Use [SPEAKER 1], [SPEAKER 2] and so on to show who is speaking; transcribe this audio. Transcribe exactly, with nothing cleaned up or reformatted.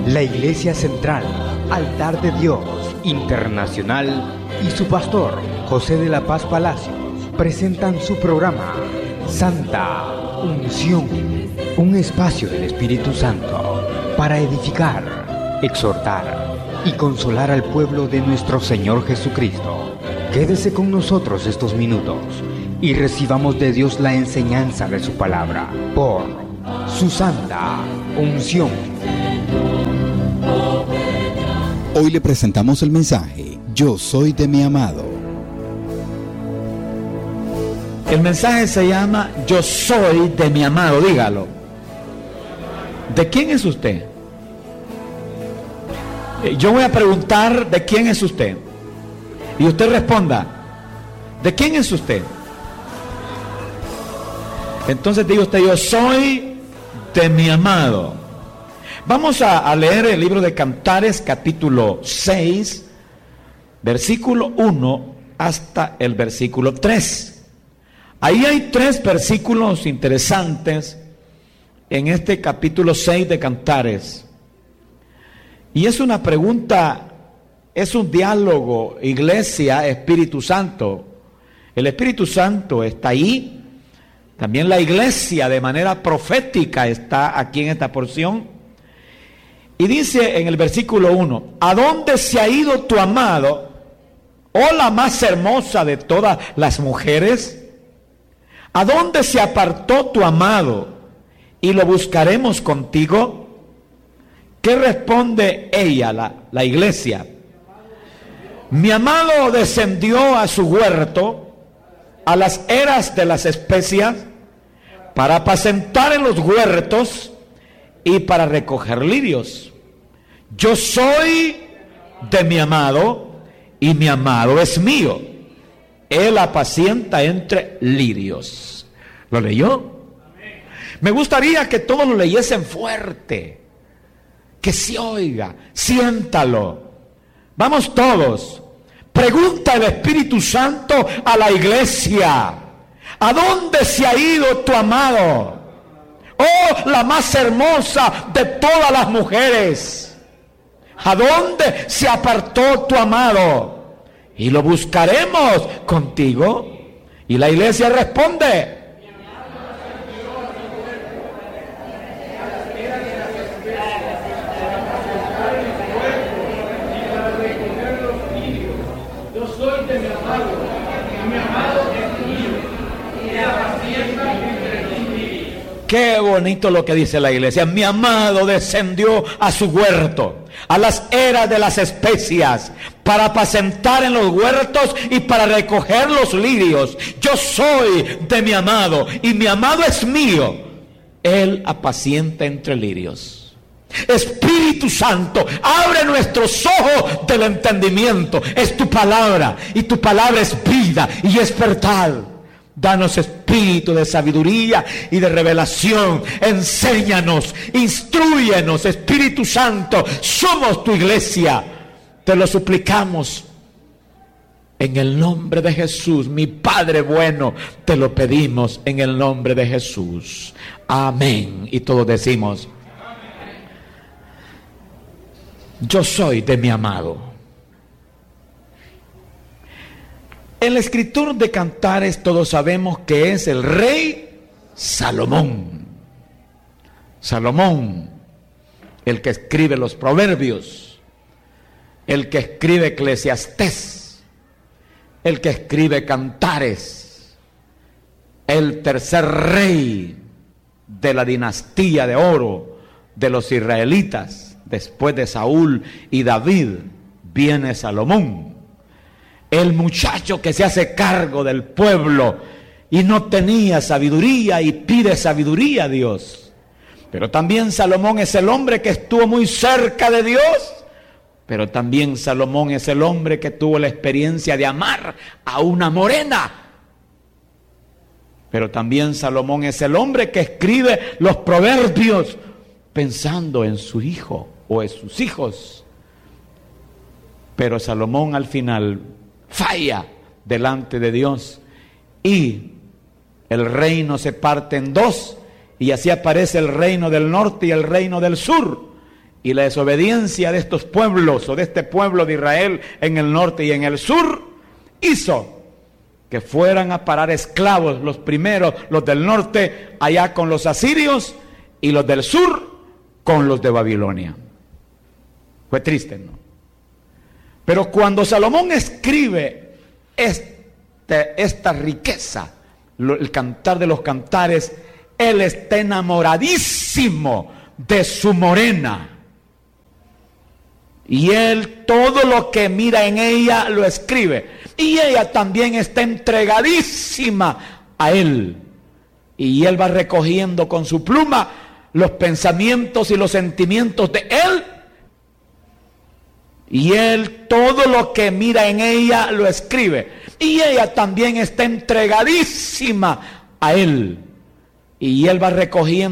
[SPEAKER 1] La Iglesia Central, Altar de Dios Internacional y su pastor, José de la Paz Palacios, presentan su programa Santa Unción, un espacio del Espíritu Santo para edificar, exhortar y consolar al pueblo de nuestro Señor Jesucristo. Quédese con nosotros estos minutos y recibamos de Dios la enseñanza de su palabra por su Santa Unción.
[SPEAKER 2] Hoy le presentamos el mensaje Yo soy de mi amado.
[SPEAKER 3] El mensaje se llama Yo soy de mi amado, dígalo. ¿De quién es usted? Yo voy a preguntar ¿de quién es usted? Y usted responda, ¿de quién es usted? Entonces diga usted, yo soy de mi amado. Vamos a, a leer el libro de Cantares, capítulo seis, versículo uno hasta el versículo tres. Ahí hay tres versículos interesantes en este capítulo seis de Cantares. Y es una pregunta, es un diálogo, iglesia, Espíritu Santo. El Espíritu Santo está ahí. También la iglesia de manera profética está aquí en esta porción. Y dice en el versículo uno, ¿a dónde se ha ido tu amado, oh la más hermosa de todas las mujeres? ¿A dónde se apartó tu amado y lo buscaremos contigo? ¿Qué responde ella, la, la iglesia? Mi amado descendió a su huerto, a las eras de las especias, para apacentar en los huertos y para recoger lirios. Yo soy de mi amado y mi amado es mío. Él apacienta entre lirios. ¿Lo leyó? Me gustaría que todos lo leyesen fuerte. Que se oiga, siéntalo. Vamos todos. Pregunta el Espíritu Santo a la iglesia: ¿a dónde se ha ido tu amado? Oh, la más hermosa de todas las mujeres. ¿A dónde se apartó tu amado? Y lo buscaremos contigo. Y la iglesia responde: qué bonito lo que dice la iglesia. Mi amado descendió a su huerto, a las eras de las especias, para apacentar en los huertos y para recoger los lirios. Yo soy de mi amado y mi amado es mío. Él apacienta entre lirios. Espíritu Santo, abre nuestros ojos del entendimiento. Es tu palabra y tu palabra es vida y es verdad. Danos espíritu de sabiduría y de revelación. Enséñanos, instrúyenos, Espíritu Santo. Somos tu iglesia. Te lo suplicamos en el nombre de Jesús, mi Padre bueno. Te lo pedimos en el nombre de Jesús. Amén. Y todos decimos: yo soy de mi amado. El escritor de Cantares todos sabemos que es el rey Salomón. Salomón, el que escribe los proverbios, el que escribe Eclesiastés, el que escribe Cantares, el tercer rey de la dinastía de oro de los israelitas. Después de Saúl y David viene Salomón, el muchacho que se hace cargo del pueblo y no tenía sabiduría y pide sabiduría a Dios. Pero también Salomón es el hombre que estuvo muy cerca de Dios. Pero también Salomón es el hombre que tuvo la experiencia de amar a una morena. Pero también Salomón es el hombre que escribe los proverbios pensando en su hijo o en sus hijos. Pero Salomón al final falla delante de Dios y el reino se parte en dos y así aparece el reino del norte y el reino del sur. Y la desobediencia de estos pueblos, o de este pueblo de Israel en el norte y en el sur, hizo que fueran a parar esclavos los primeros, los del norte, allá con los asirios, y los del sur con los de Babilonia. Fue triste, ¿no? Pero cuando Salomón escribe este, esta riqueza, el Cantar de los Cantares, él está enamoradísimo de su morena. Y él todo lo que mira en ella lo escribe. Y ella también está entregadísima a él. Y él va recogiendo con su pluma los pensamientos y los sentimientos de él. Y él todo lo que mira en ella lo escribe. Y ella también está entregadísima a él. Y él va recogiendo